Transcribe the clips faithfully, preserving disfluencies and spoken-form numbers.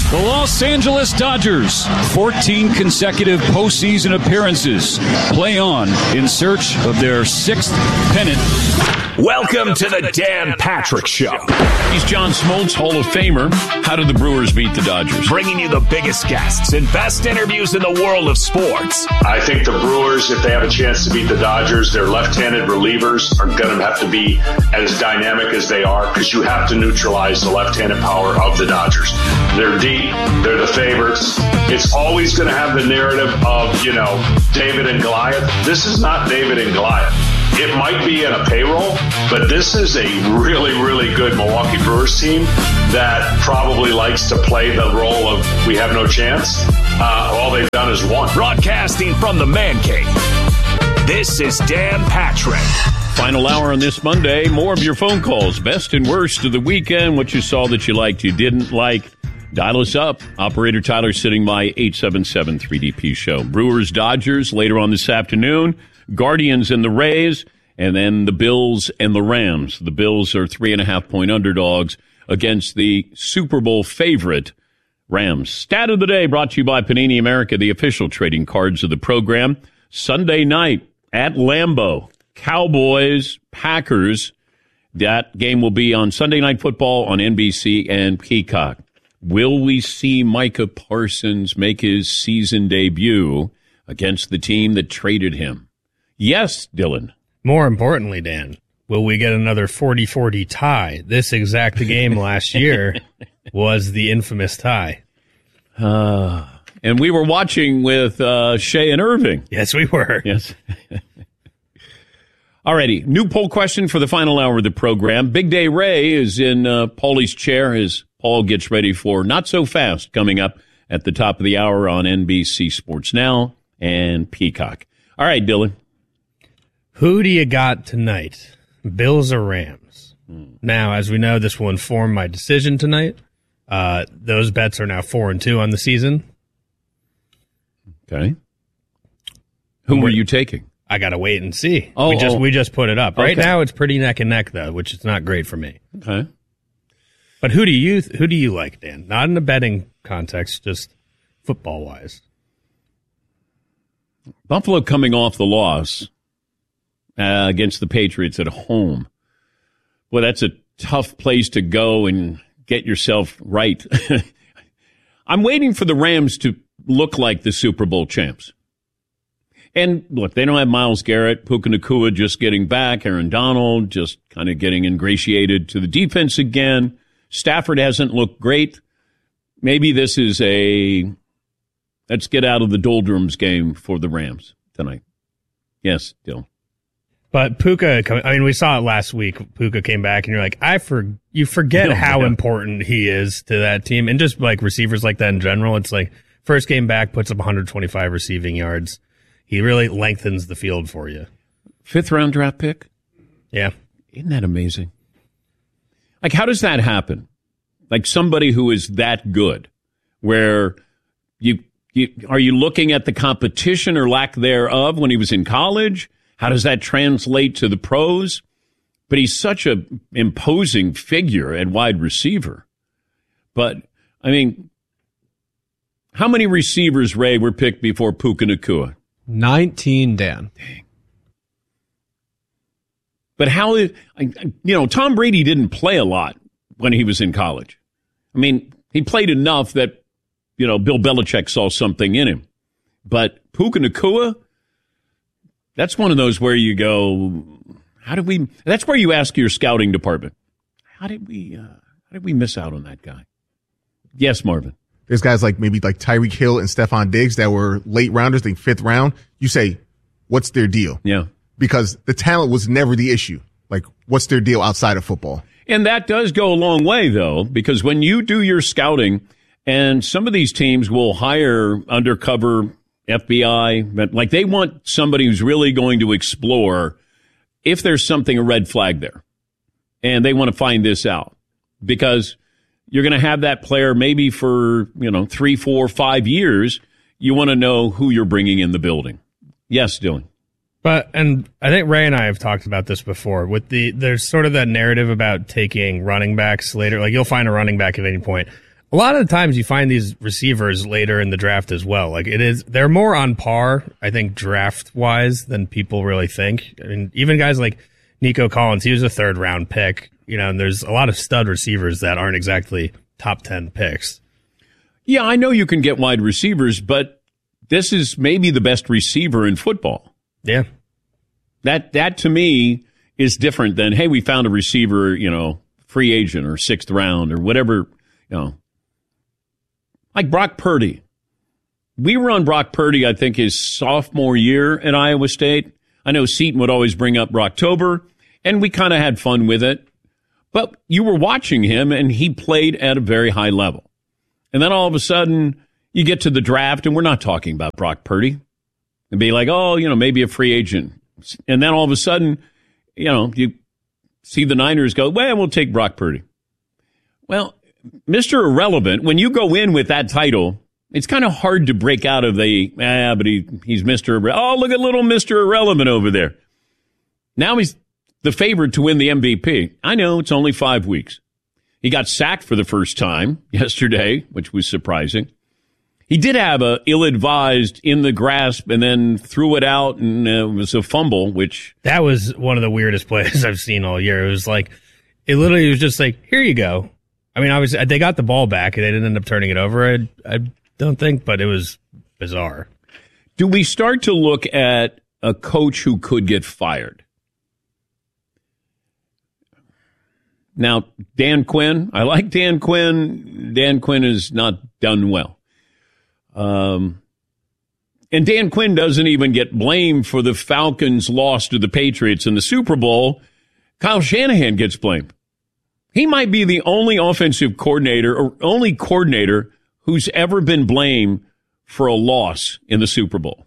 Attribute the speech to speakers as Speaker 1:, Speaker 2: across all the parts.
Speaker 1: The Los Angeles Dodgers, fourteen consecutive postseason appearances, play on in search of their sixth pennant.
Speaker 2: Welcome to the Dan Patrick Show.
Speaker 3: He's John Smoltz, Hall of Famer. How did the Brewers beat the Dodgers?
Speaker 2: Bringing you the biggest guests and best interviews in the world of sports.
Speaker 4: I think the Brewers, if they have a chance to beat the Dodgers, their left-handed relievers are going to have to be as dynamic as they are because you have to neutralize the left-handed power of the Dodgers. They're deep. They're the favorites. It's always going to have the narrative of, you know, David and Goliath. This is not David and Goliath. It might be in a payroll, but this is a really, really good Milwaukee Brewers team that probably likes to play the role of we have no chance. Uh, all they've done is won.
Speaker 2: Broadcasting from the Man Cave, this is Dan Patrick.
Speaker 3: Final hour on this Monday. More of your phone calls. Best and worst of the weekend. What you saw that you liked, you didn't like. Dial us up. Operator Tyler sitting by eight seven seven three D P show. Brewers, Dodgers later on this afternoon. Guardians and the Rays, and then the Bills and the Rams. The Bills are three and a half point underdogs against the Super Bowl favorite Rams. Stat of the day brought to you by Panini America, the official trading cards of the program. Sunday night at Lambeau, Cowboys, Packers. That game will be on Sunday Night Football on N B C and Peacock. Will we see Micah Parsons make his season debut against the team that traded him? Yes, Dylan.
Speaker 5: More importantly, Dan, will we get another forty forty tie? This exact game last year was the infamous tie.
Speaker 3: Uh, and we were watching with uh, Shea and Irving.
Speaker 5: Yes, we were.
Speaker 3: Yes. Alrighty, new poll question for the final hour of the program. Big Day Ray is in uh, Paulie's chair as Paul gets ready for Not So Fast coming up at the top of the hour on N B C Sports Now and Peacock. All right, Dylan.
Speaker 5: Who do you got tonight? Bills or Rams? Hmm. Now, as we know, this will inform my decision tonight. Uh, those bets are now four and two on the season.
Speaker 3: Okay. Who were you taking?
Speaker 5: I got to wait and see.
Speaker 3: Oh,
Speaker 5: we just
Speaker 3: oh.
Speaker 5: we just put it up. Right
Speaker 3: okay.
Speaker 5: now, it's pretty neck and neck, though, which is not great for me.
Speaker 3: Okay.
Speaker 5: But who do you who do you like, Dan? Not in a betting context, just football wise.
Speaker 3: Buffalo coming off the loss uh, against the Patriots at home. Well, that's a tough place to go and get yourself right. I'm waiting for the Rams to look like the Super Bowl champs. And look, they don't have Myles Garrett, Puka Nacua just getting back, Aaron Donald just kind of getting ingratiated to the defense again. Stafford hasn't looked great. Maybe this is a let's get out of the doldrums game for the Rams tonight. Yes, Dylan.
Speaker 5: But Puka, I mean, we saw it last week. Puka came back, and you're like, I for you forget no, how yeah. important he is to that team, and just like receivers like that in general. It's like first game back, puts up one hundred twenty-five receiving yards. He really lengthens the field for you.
Speaker 3: Fifth round draft pick?
Speaker 5: Yeah.
Speaker 3: Isn't that amazing? Like, how does that happen? Like somebody who is that good, where you, you are you looking at the competition or lack thereof when he was in college? How does that translate to the pros? But he's such a imposing figure at wide receiver. But, I mean, how many receivers, Ray, were picked before Puka Nacua?
Speaker 6: nineteen, Dan.
Speaker 3: Dang. But how, you know, Tom Brady didn't play a lot when he was in college. I mean, he played enough that, you know, Bill Belichick saw something in him. But Puka Nacua, that's one of those where you go, how did we, that's where you ask your scouting department, how did we, uh, how did we miss out on that guy? Yes, Marvin.
Speaker 7: There's guys like maybe like Tyreek Hill and Stephon Diggs that were late rounders, think fifth round. You say, what's their deal?
Speaker 3: Yeah.
Speaker 7: Because the talent was never the issue. Like, what's their deal outside of football?
Speaker 3: And that does go a long way, though, because when you do your scouting, and some of these teams will hire undercover F B I, like they want somebody who's really going to explore if there's something, a red flag there. And they want to find this out because you're going to have that player maybe for, you know, three, four, five years. You want to know who you're bringing in the building. Yes, Dylan.
Speaker 5: But, and I think Ray and I have talked about this before with the, there's sort of that narrative about taking running backs later. Like you'll find a running back at any point. A lot of the times you find these receivers later in the draft as well. Like it is, they're more on par, I think, draft wise than people really think. I mean, even guys like Nico Collins, he was a third round pick, you know, and there's a lot of stud receivers that aren't exactly top ten picks.
Speaker 3: Yeah, I know you can get wide receivers, but this is maybe the best receiver in football.
Speaker 5: Yeah.
Speaker 3: That, that to me is different than, hey, we found a receiver, you know, free agent or sixth round or whatever, you know. Like Brock Purdy. We were on Brock Purdy, I think, his sophomore year at Iowa State. I know Seton would always bring up Brocktober, and we kind of had fun with it. But you were watching him, and he played at a very high level. And then all of a sudden, you get to the draft, and we're not talking about Brock Purdy. And be like, oh, you know, maybe a free agent. And then all of a sudden, you know, you see the Niners go, well, we'll take Brock Purdy. Well, Mister Irrelevant, when you go in with that title, it's kind of hard to break out of the, ah, but he, he's Mister Irre- Oh, look at little Mister Irrelevant over there. Now he's the favorite to win the M V P. I know, it's only five weeks. He got sacked for the first time yesterday, which was surprising. He did have a ill-advised in the grasp and then threw it out, and uh, it was a fumble, which...
Speaker 5: That was one of the weirdest plays I've seen all year. It was like, it literally was just like, here you go. I mean, obviously, they got the ball back, and they didn't end up turning it over, I, I don't think, but it was bizarre.
Speaker 3: Do we start to look at a coach who could get fired? Now, Dan Quinn, I like Dan Quinn. Dan Quinn has not done well. Um, and Dan Quinn doesn't even get blamed for the Falcons' loss to the Patriots in the Super Bowl. Kyle Shanahan gets blamed. He might be the only offensive coordinator or only coordinator who's ever been blamed for a loss in the Super Bowl.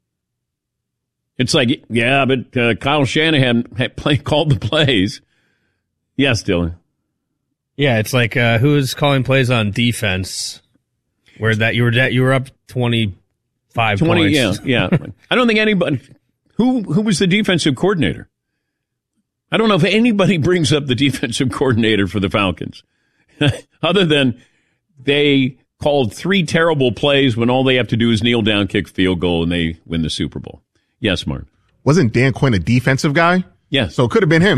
Speaker 3: It's like, yeah, but uh, Kyle Shanahan had play, called the plays. Yes, Dylan.
Speaker 5: Yeah, it's like uh, who is calling plays on defense? Where that you were that you were up twenty-five
Speaker 3: twenty,
Speaker 5: points.
Speaker 3: Yeah, yeah. I don't think anybody who who was the defensive coordinator. I don't know if anybody brings up the defensive coordinator for the Falcons, other than they called three terrible plays when all they have to do is kneel down, kick field goal, and they win the Super Bowl. Yes, Mark.
Speaker 7: Wasn't Dan Quinn a defensive guy?
Speaker 3: Yes.
Speaker 7: So it could have been him.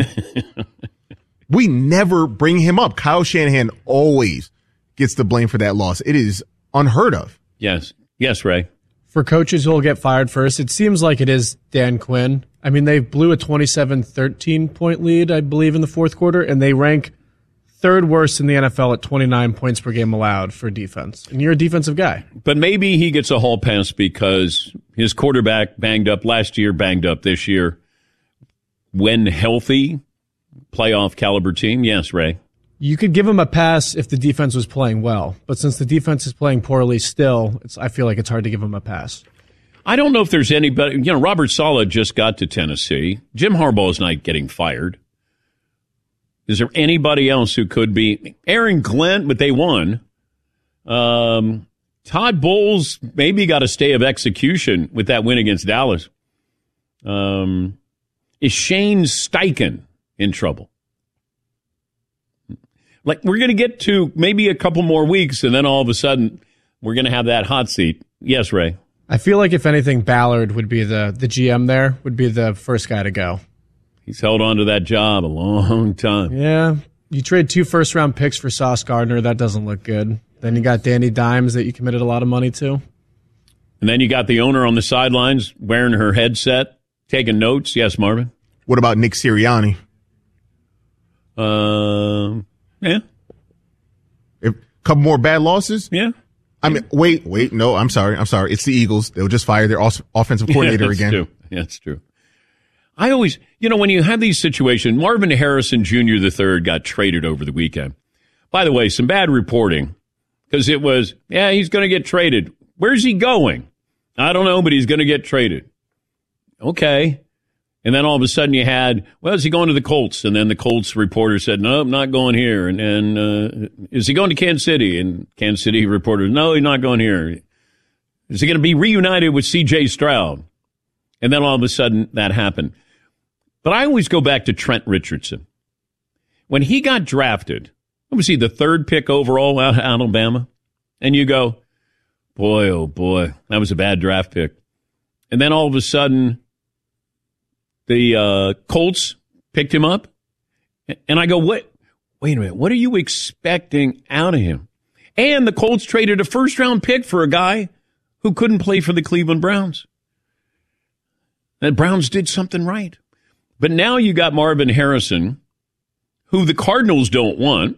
Speaker 7: We never bring him up. Kyle Shanahan always gets the blame for that loss. It is unheard of.
Speaker 3: Yes. Yes, Ray.
Speaker 6: For coaches who will get fired first, it seems like it is Dan Quinn. I mean, they blew a twenty-seven thirteen point lead, I believe, in the fourth quarter, and they rank third worst in the N F L at twenty-nine points per game allowed for defense. And you're a defensive guy.
Speaker 3: But maybe he gets a hall pass because his quarterback banged up last year, banged up this year. When healthy, playoff caliber team. Yes, Ray.
Speaker 6: You could give him a pass if the defense was playing well, but since the defense is playing poorly still, it's, I feel like it's hard to give him a pass.
Speaker 3: I don't know if there's anybody, you know, Robert Saleh just got to Tennessee. Jim Harbaugh is not getting fired. Is there anybody else who could be? Aaron Glenn, but they won. Um, Todd Bowles maybe got a stay of execution with that win against Dallas. Um, is Shane Steichen in trouble? Like, we're going to get to maybe a couple more weeks, and then all of a sudden, we're going to have that hot seat. Yes, Ray.
Speaker 6: I feel like, if anything, Ballard would be the, the G M there, would be the first guy to go.
Speaker 3: He's held on to that job a long time.
Speaker 6: Yeah. You trade two first-round picks for Sauce Gardner. That doesn't look good. Then you got Danny Dimes that you committed a lot of money to.
Speaker 3: And then you got the owner on the sidelines wearing her headset, taking notes. Yes, Marvin?
Speaker 7: What about Nick Sirianni?
Speaker 3: Um... Uh, Yeah.
Speaker 7: If a couple more bad losses?
Speaker 3: Yeah.
Speaker 7: I mean, wait, wait. No, I'm sorry. I'm sorry. It's the Eagles. They'll just fire their off- offensive coordinator
Speaker 3: yeah, that's
Speaker 7: again.
Speaker 3: True. Yeah, that's true. I always, you know, when you have these situations, Marvin Harrison Junior the third got traded over the weekend. By the way, some bad reporting because it was, yeah, he's going to get traded. Where's he going? I don't know, but he's going to get traded. Okay. And then all of a sudden you had, well, is he going to the Colts? And then the Colts reporter said, no, I'm not going here. And, and uh, is he going to Kansas City? And Kansas City reporter, no, he's not going here. Is he going to be reunited with C J Stroud? And then all of a sudden that happened. But I always go back to Trent Richardson. When he got drafted, what was he, the third pick overall out of Alabama? And you go, boy, oh boy, that was a bad draft pick. And then all of a sudden, the uh, Colts picked him up. And I go, what? Wait a minute, what are you expecting out of him? And the Colts traded a first-round pick for a guy who couldn't play for the Cleveland Browns. The Browns did something right. But now you got Marvin Harrison, who the Cardinals don't want.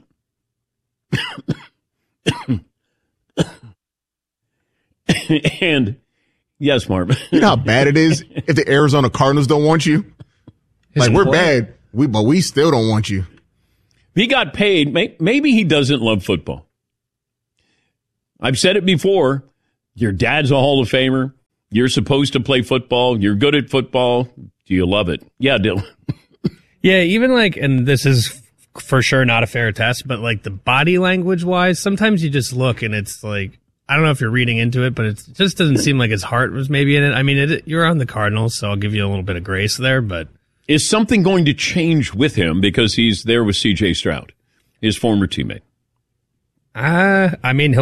Speaker 3: And, yes, Marvin.
Speaker 7: You know how bad it is if the Arizona Cardinals don't want you? Like, we're bad, we but we still don't want you.
Speaker 3: He got paid. Maybe he doesn't love football. I've said it before. Your dad's a Hall of Famer. You're supposed to play football. You're good at football. Do you love it? Yeah, Dylan.
Speaker 5: Yeah, even like, and this is for sure not a fair test, but like the body language wise, sometimes you just look and it's like, I don't know if you're reading into it, but it just doesn't seem like his heart was maybe in it. I mean, it, you're on the Cardinals, so I'll give you a little bit of grace there, but.
Speaker 3: Is something going to change with him because he's there with C J Stroud, his former teammate?
Speaker 5: Uh, I mean, he'll